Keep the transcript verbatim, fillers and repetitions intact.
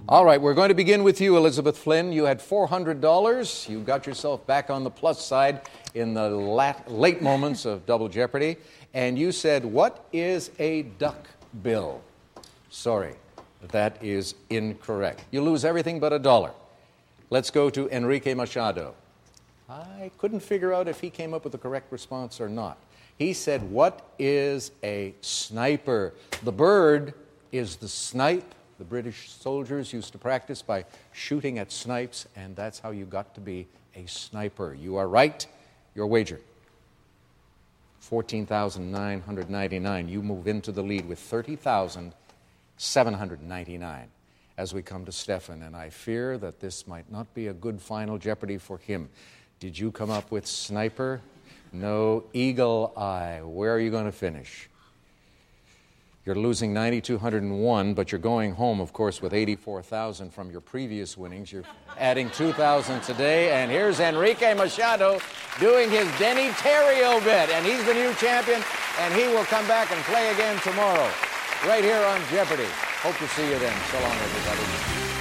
All right, we're going to begin with you, Elizabeth Flynn. You had four hundred dollars. You got yourself back on the plus side in the lat- late moments of Double Jeopardy. And you said, what is a duck bill? Sorry, that is incorrect. You lose everything but a dollar. Let's go to Enrique Machado. I couldn't figure out if he came up with the correct response or not. He said, what is a sniper? The bird is the snipe. The British soldiers used to practice by shooting at snipes, and that's how you got to be a sniper. You are right. Your wager, fourteen thousand nine hundred ninety-nine. You move into the lead with thirty thousand seven hundred ninety-nine as we come to Stefan, and I fear that this might not be a good final Jeopardy for him. Did you come up with sniper? No. Eagle eye. Where are you going to finish? You're losing nine thousand two hundred one, but you're going home, of course, with eighty-four thousand from your previous winnings. You're adding two thousand today, and here's Enrique Machado doing his Denny Terrio bit, and he's the new champion, and he will come back and play again tomorrow, right here on Jeopardy. Hope to see you then. So long, everybody.